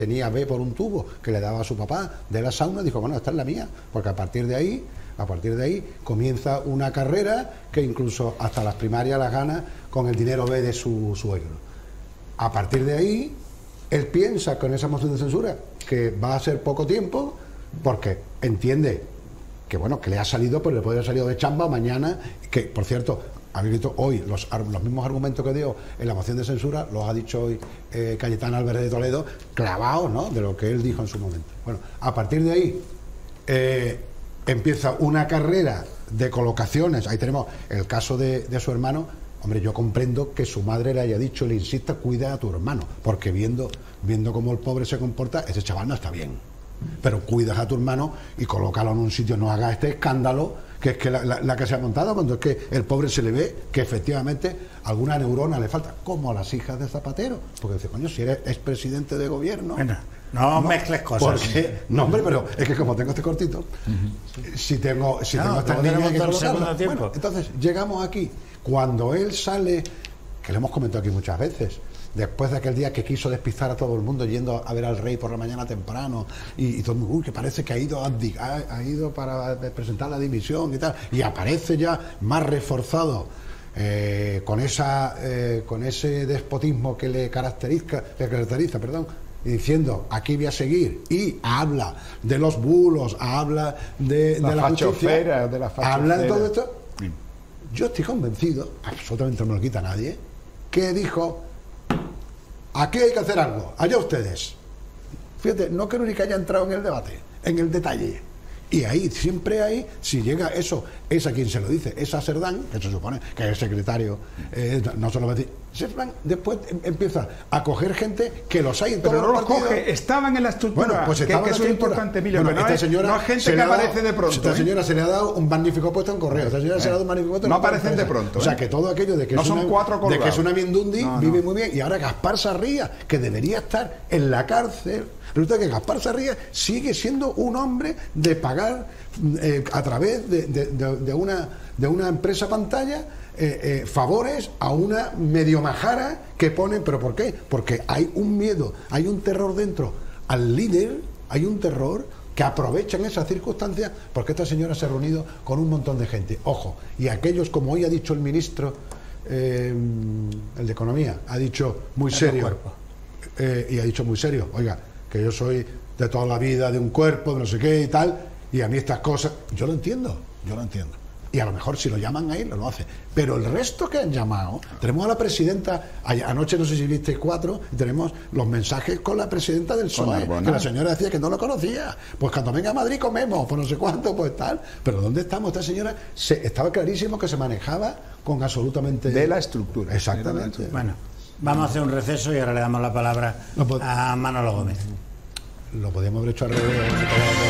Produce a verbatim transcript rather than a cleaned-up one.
tenía B por un tubo que le daba a su papá de la sauna, dijo, bueno, esta es la mía, porque a partir de ahí, a partir de ahí comienza una carrera que incluso hasta las primarias las gana con el dinero B de su suegro. A partir de ahí, él piensa con esa moción de censura que va a ser poco tiempo, porque entiende que bueno, que le ha salido, pero le puede haber salido de chamba mañana, que por cierto, habéis visto hoy los, los mismos argumentos que dio en la moción de censura, los ha dicho hoy eh, Cayetano Álvarez de Toledo, clavados, ¿no?, de lo que él dijo en su momento. Bueno, a partir de ahí eh, empieza una carrera de colocaciones. Ahí tenemos el caso de, de su hermano. Hombre, yo comprendo que su madre le haya dicho, le insista, cuida a tu hermano, porque viendo, viendo cómo el pobre se comporta, ese chaval no está bien. Pero cuidas a tu hermano y colócalo en un sitio, no hagas este escándalo, que es que la, la, la que se ha montado, cuando es que el pobre se le ve que efectivamente alguna neurona le falta, como a las hijas de Zapatero, porque dice, coño, si eres expresidente de gobierno... Bueno, no, no mezcles cosas. Porque, no, hombre, pero es que como tengo este cortito, uh-huh. si tengo, si no, tengo estas líneas que colocarlas, bueno, entonces llegamos aquí, cuando él sale, que lo hemos comentado aquí muchas veces, después de aquel día que quiso despistar a todo el mundo yendo a ver al rey por la mañana temprano y, y todo el mundo, uy, que parece que ha ido, ha, ha ido para presentar la dimisión y tal, y aparece ya más reforzado eh, con esa eh, con ese despotismo que le caracteriza, le caracteriza, perdón, y diciendo, aquí voy a seguir, y habla de los bulos, habla de la, de la justicia, de la habla de todo esto. Yo estoy convencido, absolutamente no me lo quita nadie, que dijo, aquí hay que hacer algo, allá ustedes. Fíjate, no creo ni que haya entrado en el debate, en el detalle. Y ahí, siempre ahí, si llega eso, es a quien se lo dice, es a Cerdán, que se supone que es el secretario, eh, no se lo va a decir. Cerdán después empieza a coger gente que los hay en todos pero no los los partidos. coge, estaban en la estructura, bueno, pues que, que eso es importante, Emilio, bueno, no, esta es, señora no es gente que aparece dado, de pronto. Esta señora ¿eh? se le ha dado un magnífico puesto en correo, esta señora eh, se le ha dado un magnífico puesto en no aparecen de pronto. O sea, ¿eh? que todo aquello de que, no es, son una, cuatro de que es una Mindundi no, vive no. muy bien, y ahora Gaspar Sarría, que debería estar en la cárcel, resulta que Gaspar Sarría sigue siendo un hombre de pagar eh, a través de, de, de, de, una, de una empresa pantalla eh, eh, favores a una medio majara que ponen, ¿pero por qué? Porque hay un miedo, hay un terror dentro al líder, hay un terror que aprovechan esas circunstancias, porque esta señora se ha reunido con un montón de gente, ojo, y aquellos, como hoy ha dicho el ministro eh, el de Economía, ha dicho muy serio eh, y ha dicho muy serio, oiga, que yo soy de toda la vida de un cuerpo, de no sé qué y tal, y a mí estas cosas, yo lo entiendo, yo lo entiendo. Y a lo mejor si lo llaman ahí, lo, lo hace. Pero el resto que han llamado, tenemos a la presidenta, anoche no sé si visteis cuatro, y tenemos los mensajes con la presidenta del P S O E, que la señora decía que no lo conocía. Pues cuando venga a Madrid comemos, pues no sé cuánto, pues tal. Pero ¿dónde estamos? Esta señora, se, estaba clarísimo que se manejaba con absolutamente... de la estructura. Exactamente. Bueno, vamos a hacer un receso y ahora le damos la palabra a Manolo Gómez. Lo podíamos haber hecho al revés.